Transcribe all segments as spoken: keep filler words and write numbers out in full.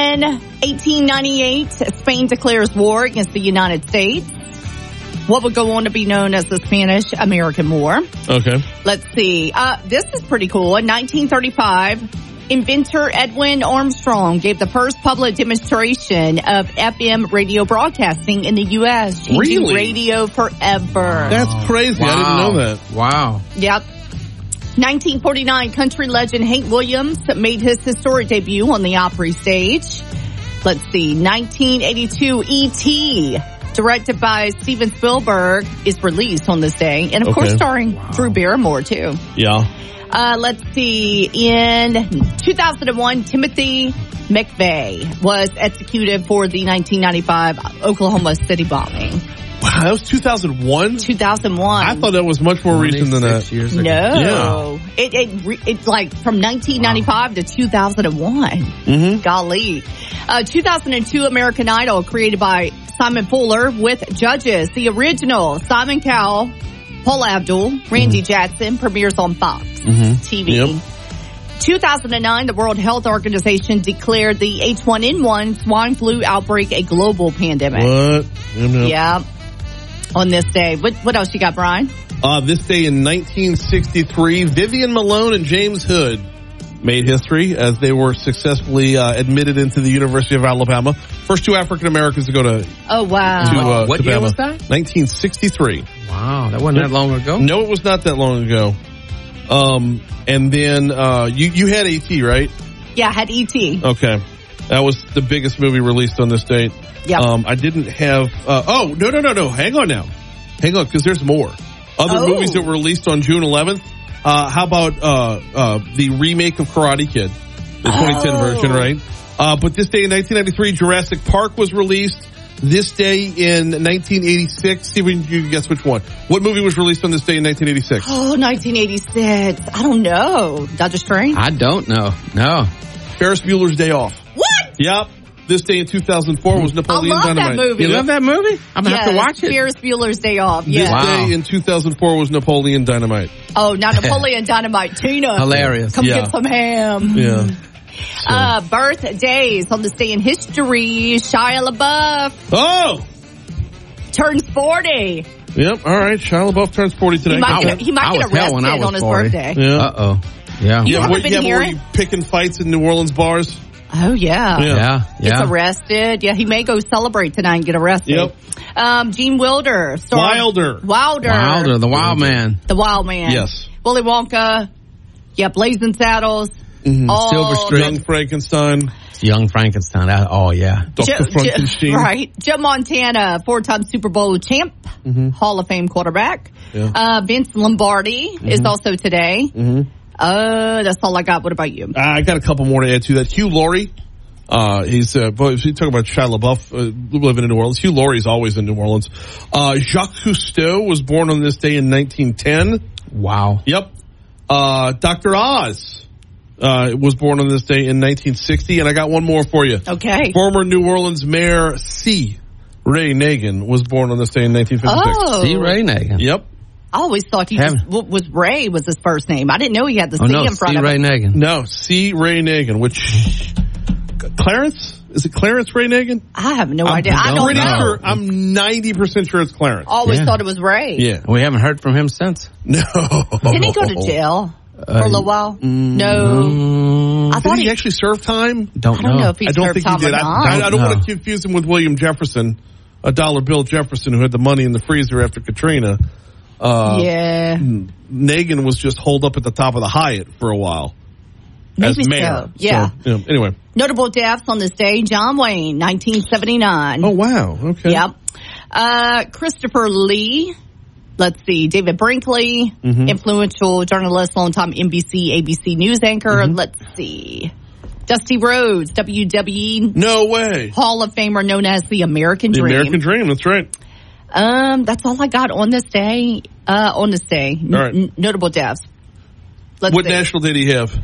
In eighteen ninety-eight, Spain declares war against the United States. What would go on to be known as the Spanish-American War. Okay. Let's see. Uh, this is pretty cool. In nineteen thirty-five, inventor Edwin Armstrong gave the first public demonstration of F M radio broadcasting in the U S, changing Really? radio forever. That's crazy. Wow. I didn't know that. Wow. Yep. nineteen forty-nine, country legend Hank Williams made his historic debut on the Opry stage. Let's see. nineteen eighty-two, E T, directed by Steven Spielberg, is released on this day. And, of Okay. course, starring wow. Drew Barrymore, too. Yeah. Uh, let's see. In two thousand one, Timothy McVeigh was executed for the nineteen ninety-five Oklahoma City bombing. Wow, that was two thousand one? two thousand one. I thought that was much more recent than that. Years ago. No. Yeah. It, it, re- it's like from nineteen ninety-five wow. to two thousand one. Mm-hmm. Golly. Uh, two thousand two American Idol, created by Simon Fuller with judges. The original Simon Cowell, Paul Abdul, Randy mm-hmm. Jackson premieres on Fox mm-hmm. T V. Yep. two thousand nine, the World Health Organization declared the H one N one swine flu outbreak a global pandemic. What? Yep. Yeah. On this day. What, what else you got, Brian? Uh, this day in nineteen sixty-three, Vivian Malone and James Hood made history as they were successfully uh, admitted into the University of Alabama. First two African Americans to go to. Oh, wow. To, uh, what to year Bama. was that? nineteen sixty-three. Wow, that wasn't that long ago? No, it was not that long ago. Um, and then uh, you, you had A T, right? Yeah, I had E T. Okay. That was the biggest movie released on this date. Yeah. Um, I didn't have. Uh, oh, no, no, no, no. Hang on now. Hang on, because there's more. Other oh. movies that were released on June eleventh. Uh, how about uh, uh, the remake of Karate Kid, the twenty ten oh. version, right? Uh, but this day in nineteen ninety-three, Jurassic Park was released. This day in nineteen eighty-six, see if you can guess which one. What movie was released on this day in nineteen eighty-six? Oh, nineteen eighty-six. I don't know. Doctor Strange? I don't know. No. Ferris Bueller's Day Off. What? Yep. This day in two thousand four was Napoleon I love Dynamite. that movie. You love that movie? I'm going to yes, have to watch it. Ferris Bueller's Day Off. This Yeah. Wow. day in two thousand four was Napoleon Dynamite. Oh, not Napoleon Dynamite. Tina. Hilarious. Come Yeah. get some ham. Yeah. So. Uh, birthdays on this day in history. Shia LaBeouf Oh! turns forty. Yep. All right. Shia LaBeouf turns forty today. He might I get, was- he might I get was hell when I arrested was on his forty. birthday. Yeah. Uh-oh. Yeah. You yeah, haven't what, been yeah, hearing? were you picking fights in New Orleans bars? Oh, yeah. Yeah. Yeah. Yeah. Gets arrested. Yeah, he may go celebrate tonight and get arrested. Yep. Um, Gene Wilder. Star- Wilder. Wilder. Wilder, the Wild Man. The Wild Man. Yes. Willy Wonka. Yeah, Blazing Saddles. Mm-hmm. All Silver Streak. Young Frankenstein. Young Frankenstein. That- Oh, yeah. Doctor Joe, Frankenstein. Joe, right. Joe Montana, four-time Super Bowl champ, Mm-hmm. Hall of Fame quarterback. Yeah. Uh, Vince Lombardi Mm-hmm. is also today. Mm-hmm. Uh, that's all I got. What about you? I got a couple more to add to that. Hugh Laurie. Uh, he's, uh, if you talk about Shia LaBeouf, uh, living in New Orleans. Hugh Laurie's always in New Orleans. Uh, Jacques Cousteau was born on this day in nineteen ten. Wow. Yep. Uh, Doctor Oz, uh, was born on this day in nineteen sixty. And I got one more for you. Okay. Former New Orleans Mayor C. Ray Nagin was born on this day in nineteen fifty-six. Oh. C. Ray Nagin. Yep. I always thought he just, was Ray was his first name. I didn't know he had the C Oh, no. in front C. of Ray him. Nagin. No, C. Ray Nagin, which Clarence? Is it Clarence Ray Nagin? I have no I'm idea. I don't pretty know. sure. I'm ninety percent sure it's Clarence. Always Yeah. thought it was Ray. Yeah. We haven't heard from him since. No. Didn't he go to jail for a little while? mm, No. Mm, I Did thought he he, actually serve time? don't I don't know. know if he I don't served think he time did. or I, not. I, I don't No. want to confuse him with William Jefferson, a dollar bill Jefferson who had the money in the freezer after Katrina. Uh, yeah. Nagin was just holed up at the top of the Hyatt for a while. Maybe as mayor. so. Yeah. So, yeah. Anyway. Notable deaths on this day. John Wayne, nineteen seventy-nine. Oh, wow. Okay. Yep. Uh, Christopher Lee. Let's see. David Brinkley, Mm-hmm. influential journalist, longtime N B C, A B C news anchor. Mm-hmm. Let's see. Dusty Rhodes, W W E No way. Hall of Famer known as the American The Dream. American Dream. That's right. Um, that's all I got on this day. Uh, on this day. N- All right. n- notable deaths. Let's What see. national did he have?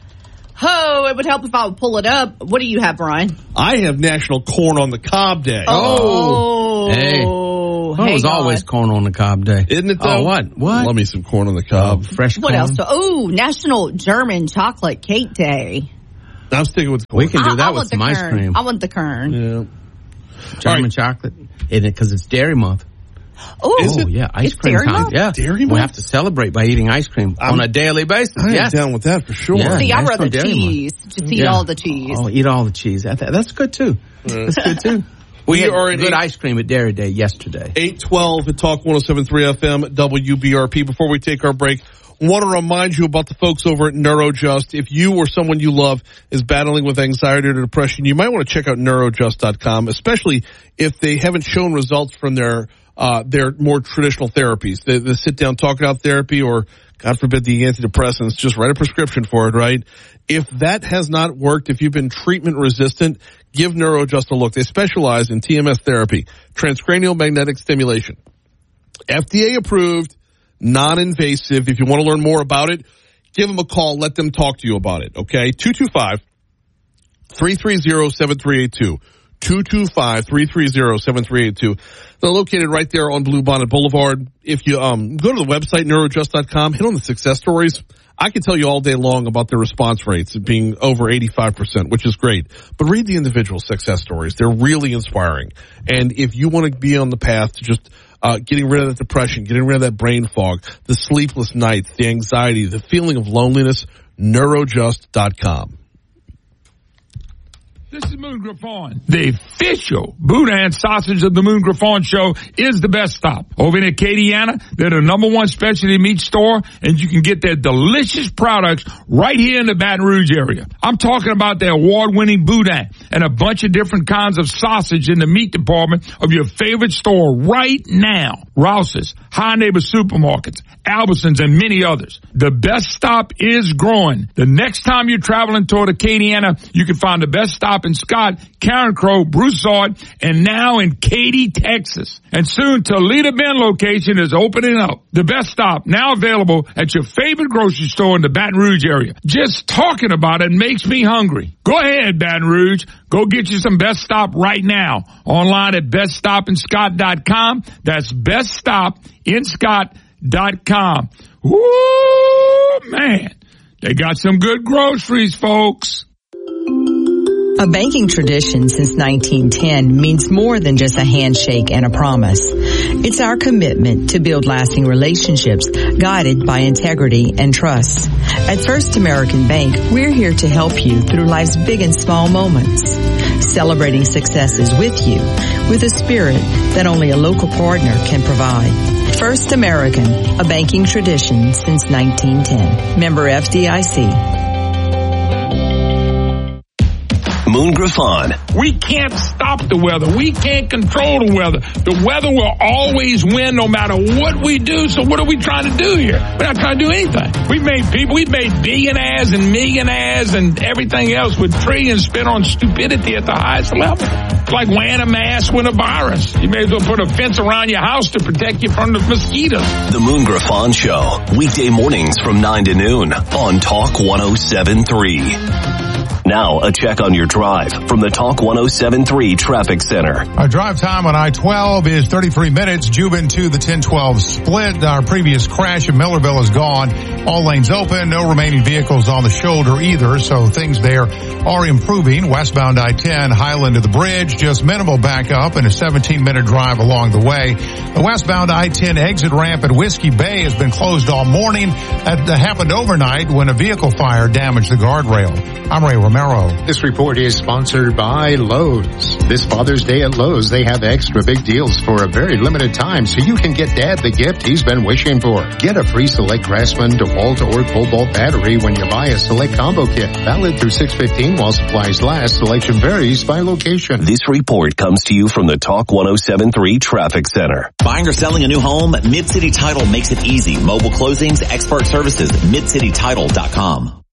Oh, it would help if I would pull it up. What do you have, Brian? I have National Corn on the Cob Day. Oh. Hey. Oh, it was always corn on the cob day. Isn't it, though? Oh, what? What? Love me some corn on the cob. Fresh What corn. else? Oh, National German Chocolate Cake Day. I'm sticking with the We can do I, that I with want the some ice kern. cream. I want the kern. Yeah. German right. chocolate. In it, because it's Dairy Month. Ooh, Is it? Yeah, ice It's cream Dairy time. Month? Yeah. Dairy We Month? have to celebrate by eating ice cream I'm- on a daily basis. I am Yes. down with that for sure. Yeah. See, I'd Nice rather for Dairy Month. cheese. Just eat Yeah. all the cheese. Oh, eat all the cheese. That- That's good, too. That's good, too. We, We had are at good eight- ice cream at Dairy Day yesterday. eight twelve at Talk one oh seven point three F M W B R P. Before we take our break, want to remind you about the folks over at NeuroJust. If you or someone you love is battling with anxiety or depression, you might want to check out neurojust dot com, especially if they haven't shown results from their uh their more traditional therapies. The, the sit-down talk-it-out therapy or, God forbid, the antidepressants. Just write a prescription for it, right? If that has not worked, if you've been treatment-resistant, give NeuroJust a look. They specialize in T M S therapy, transcranial magnetic stimulation. F D A approved, non-invasive. If you want to learn more about it, give them a call. Let them talk to you about it, okay? two two five, three three zero, seven three eight two. two two five, three three zero, seven three eight two. They're located right there on Blue Bonnet Boulevard. If you um go to the website, neurojust dot com, hit on the success stories. I can tell you all day long about their response rates being over eighty-five percent, which is great. But read the individual success stories. They're really inspiring. And if you want to be on the path to just uh getting rid of that depression, getting rid of that brain fog, the sleepless nights, the anxiety, the feeling of loneliness, neurojust dot com. This is Moon Griffon. The official Boudin sausage of the Moon Griffon show is the best stop. Over in Acadiana, they're the number one specialty meat store, and you can get their delicious products right here in the Baton Rouge area. I'm talking about their award-winning Boudin and a bunch of different kinds of sausage in the meat department of your favorite store right now. Rouse's, High Neighbor Supermarkets, Albertsons, and many others. The best stop is growing. The next time you're traveling toward Acadiana, you can find the best stop in Scott, Karen Crow, Broussard, and now in Katy, Texas. And soon Toledo Bend location is opening up. The best stop now available at your favorite grocery store in the Baton Rouge area. Just talking about it makes me hungry. Go ahead, Baton Rouge. Go get you some Best Stop right now. Online at best stop in scott dot com. That's best stop in scott dot com. Woo, man. They got some good groceries, folks. A banking tradition since nineteen ten means more than just a handshake and a promise. It's our commitment to build lasting relationships guided by integrity and trust. At First American Bank, we're here to help you through life's big and small moments, celebrating successes with you with a spirit that only a local partner can provide. First American, a banking tradition since nineteen ten. Member F D I C. Moon Griffon. We can't stop the weather. We can't control the weather. The weather will always win no matter what we do. So what are we trying to do here? We're not trying to do anything. We've made people, we've made billionaires and millionaires and everything else with trillions spent on stupidity at the highest level. It's like wearing a mask with a virus. You may as well put a fence around your house to protect you from the mosquitoes. The Moon Griffon Show. Weekday mornings from nine to noon on Talk one oh seven point three. Now, a check on your drive from the Talk one oh seven point three Traffic Center. Our drive time on I twelve is thirty-three minutes. Juban to the ten twelve split. Our previous crash in Millerville is gone. All lanes open. No remaining vehicles on the shoulder either, so things there are improving. Westbound I ten, Highland to the bridge. Just minimal backup and a seventeen-minute drive along the way. The westbound I ten exit ramp at Whiskey Bay has been closed all morning. That happened overnight when a vehicle fire damaged the guardrail. I'm Ray Romero. This report is sponsored by Lowe's. This Father's Day at Lowe's, they have extra big deals for a very limited time, so you can get Dad the gift he's been wishing for. Get a free Select Craftsman DeWalt or Cobalt battery when you buy a Select Combo Kit. Valid through six fifteen while supplies last. Selection varies by location. This report comes to you from the Talk one oh seven point three Traffic Center. Buying or selling a new home? Mid-City Title makes it easy. Mobile closings, expert services, mid city title dot com.